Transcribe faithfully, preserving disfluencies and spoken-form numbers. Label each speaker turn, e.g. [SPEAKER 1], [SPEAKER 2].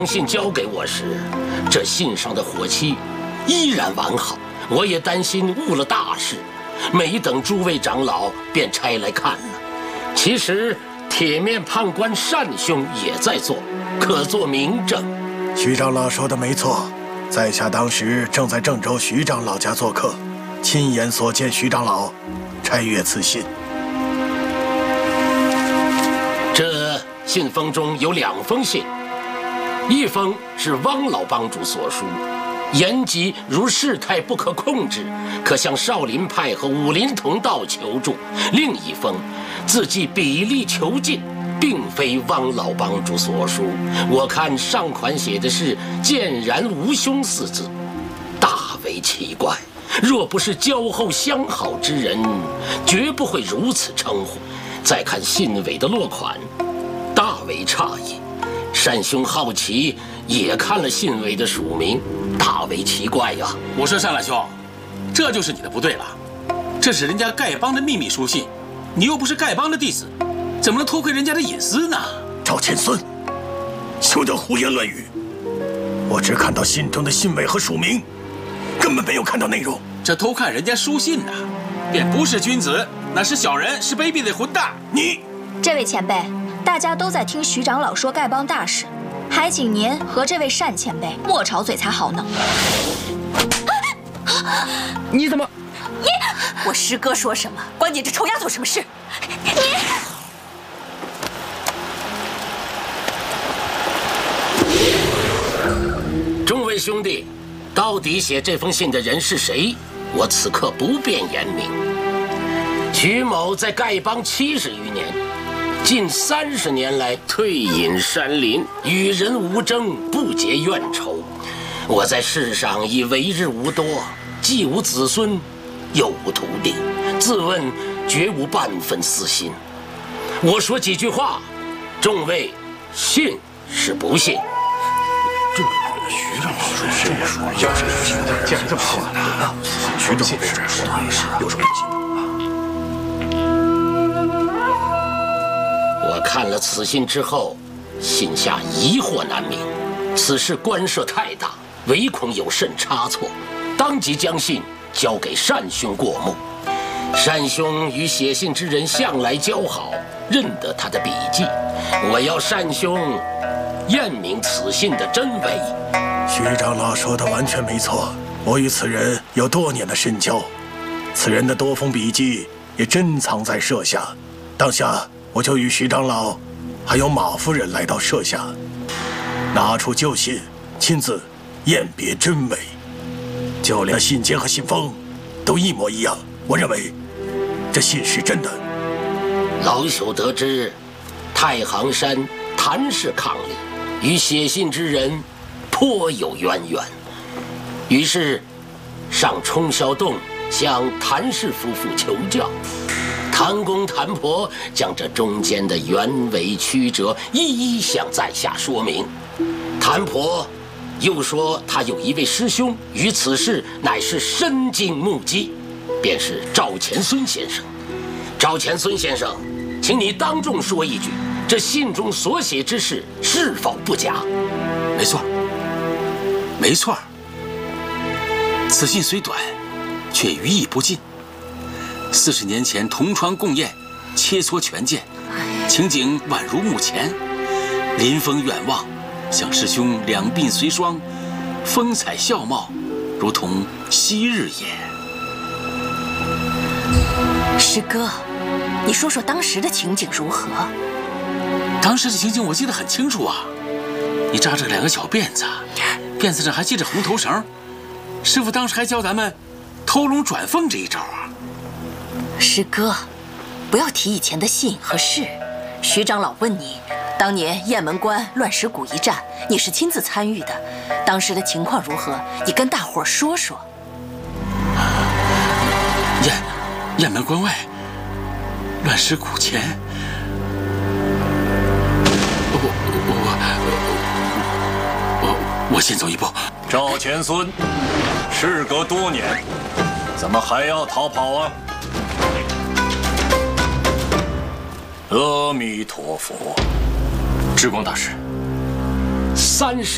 [SPEAKER 1] 信交给我时，这信上的火漆依然完好，我也担心误了大事，没等诸位长老便拆来看了。其实铁面判官单兄也在做，可做明证。
[SPEAKER 2] 徐长老说的没错，在下当时正在郑州徐长老家做客，亲眼所见徐长老拆阅此信。
[SPEAKER 1] 这信封中有两封信。 一封是汪老帮主所书，言及如事态不可控制，可向少林派和武林同道求助；另一封字迹比例遒劲，并非汪老帮主所书。我看上款写的是“健然无凶”四字，大为奇怪。若不是交厚相好之人，绝不会如此称呼。再看信尾的落款，大为诧异。 单兄好奇，也看了信尾的署名，大为奇怪呀。
[SPEAKER 3] 我说单老兄，这就是你的不对了。这是人家丐帮的秘密书信，你又不是丐帮的弟子，怎么能偷窥人家的隐私呢？
[SPEAKER 2] 赵钱孙，休得胡言乱语！我只看到信中的信尾和署名，根本没有看到内容。
[SPEAKER 3] 这偷看人家书信呐、啊，便不是君子，那是小人，是卑鄙的混蛋。
[SPEAKER 2] 你，
[SPEAKER 4] 这位前辈。 大家都在听徐长老说丐帮大事，还请您和这位单前辈莫吵嘴才好呢。
[SPEAKER 5] 你怎么？
[SPEAKER 6] 你我师哥说什么，关你这臭丫头什么事？你
[SPEAKER 1] 众位兄弟，到底写这封信的人是谁？我此刻不便言明。徐某在丐帮七十余年。 近三十年来，退隐山林，与人无争，不结怨仇。我在世上已为日无多，既无子孙，又无徒弟，自问绝无半分私心。我说几句话，众位信是不信？
[SPEAKER 7] 这徐长老说这么说，要是有心的，竟然这么好呢？徐长老说的是有什么不信？
[SPEAKER 1] 我看了此信之后，心下疑惑难明。此事官涉太大，唯恐有甚差错，当即将信交给单兄过目。单兄与写信之人向来交好，认得他的笔迹。我要单兄验明此信的真伪。
[SPEAKER 2] 徐长老说的完全没错，我与此人有多年的深交，此人的多封笔记也珍藏在舍下。当下。 我就与徐长老，还有马夫人来到舍下，拿出旧信，亲自验别真伪，就连信笺和信封都一模一样。我认为这信是真的。
[SPEAKER 1] 老朽得知，太行山谭氏伉俪与写信之人颇有渊源，于是上冲霄洞向谭氏夫妇求教。 谭公谭婆将这中间的原委曲折一一向在下说明。谭婆又说，他有一位师兄与此事乃是身经目击，便是赵钱孙先生。赵钱孙先生，请你当众说一句，这信中所写之事是否不假？
[SPEAKER 3] 没错，没错。此信虽短，却语意不尽。 四十年前同窗共宴，切磋拳剑，情景宛如目前。临风远望，想师兄两鬓虽霜，风采笑貌，如同昔日也。
[SPEAKER 6] 师哥，你说说当时的情景如何？
[SPEAKER 3] 当时的情景我记得很清楚啊，你扎着两个小辫子，辫子上还系着红头绳。师傅当时还教咱们偷龙转凤这一招啊。
[SPEAKER 6] 师哥，不要提以前的信和事。徐长老问你，当年雁门关乱石谷一战，你是亲自参与的，当时的情况如何？你跟大伙说说。
[SPEAKER 3] 雁雁门关外，乱石谷前，我我我我先走一步。
[SPEAKER 7] 赵钱孙，事隔多年，怎么还要逃跑啊？ 阿弥陀佛，
[SPEAKER 1] 智光大师，三十。